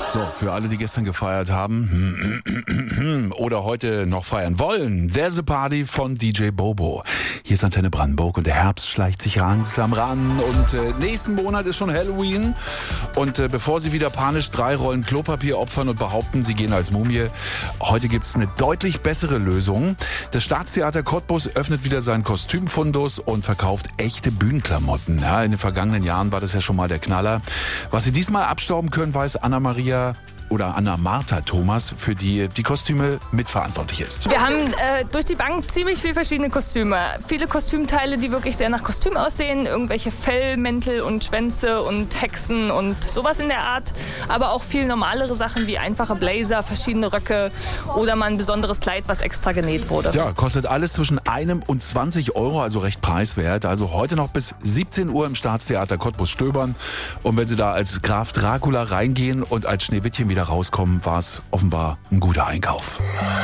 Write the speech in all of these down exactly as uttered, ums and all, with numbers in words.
So, für alle, die gestern gefeiert haben oder heute noch feiern wollen, there's a party von D J Bobo. Hier ist Antenne Brandenburg und der Herbst schleicht sich langsam ran und äh, nächsten Monat ist schon Halloween. Und äh, bevor Sie wieder panisch drei Rollen Klopapier opfern und behaupten, Sie gehen als Mumie, heute gibt's eine deutlich bessere Lösung. Das Staatstheater Cottbus öffnet wieder seinen Kostümfundus und verkauft echte Bühnenklamotten. Ja, in den vergangenen Jahren war das ja schon mal der Knaller. Was Sie diesmal abstauben können, weiß Anna-Maria oder Anna-Martha Thomas, für die die Kostüme mitverantwortlich ist. Wir haben äh, durch die Bank ziemlich viele verschiedene Kostüme. Viele Kostümteile, die wirklich sehr nach Kostüm aussehen. Irgendwelche Fellmäntel und Schwänze und Hexen und sowas in der Art. Aber auch viel normalere Sachen wie einfache Blazer, verschiedene Röcke oder mal ein besonderes Kleid, was extra genäht wurde. Ja, kostet alles zwischen einem und zwanzig Euro, also recht preiswert. Also heute noch bis siebzehn Uhr im Staatstheater Cottbus stöbern. Und wenn Sie da als Graf Dracula reingehen und als Schneewittchen wieder rauskommen, war es offenbar ein guter Einkauf.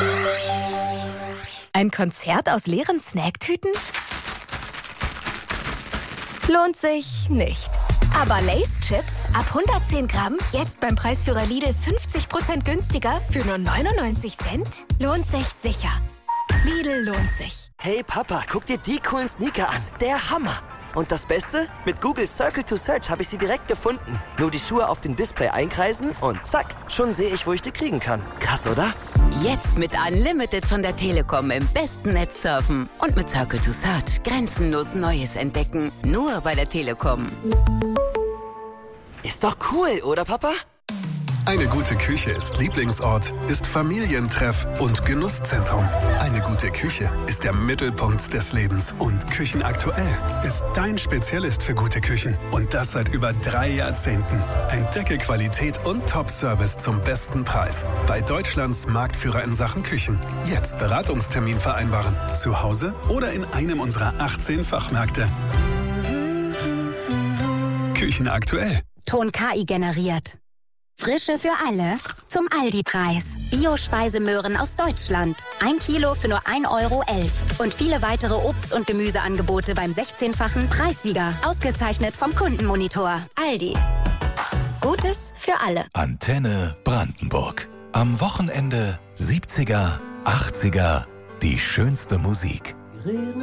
Ein Konzert aus leeren Snacktüten? Lohnt sich nicht. Aber Lay's Chips ab hundertzehn Gramm, jetzt beim Preisführer Lidl fünfzig Prozent günstiger für nur neunundneunzig Cent? Lohnt sich sicher. Lidl lohnt sich. Hey Papa, guck dir die coolen Sneaker an. Der Hammer. Und das Beste? Mit Google Circle to Search habe ich sie direkt gefunden. Nur die Schuhe auf dem Display einkreisen und zack, schon sehe ich, wo ich die kriegen kann. Krass, oder? Jetzt mit Unlimited von der Telekom im besten Netz surfen. Und mit Circle to Search grenzenlos Neues entdecken. Nur bei der Telekom. Ist doch cool, oder Papa? Eine gute Küche ist Lieblingsort, ist Familientreff und Genusszentrum. Eine gute Küche ist der Mittelpunkt des Lebens. Und Küchenaktuell ist dein Spezialist für gute Küchen. Und das seit über drei Jahrzehnten. Entdecke Qualität und Top-Service zum besten Preis. Bei Deutschlands Marktführer in Sachen Küchen. Jetzt Beratungstermin vereinbaren. Zu Hause oder in einem unserer achtzehn Fachmärkte. Küchenaktuell. Ton K I generiert. Frische für alle zum Aldi-Preis. Bio-Speisemöhren aus Deutschland. Ein Kilo für nur ein Euro elf. Und viele weitere Obst- und Gemüseangebote beim sechzehnfachen Preissieger. Ausgezeichnet vom Kundenmonitor. Aldi. Gutes für alle. Antenne Brandenburg. Am Wochenende siebziger, achtziger, die schönste Musik.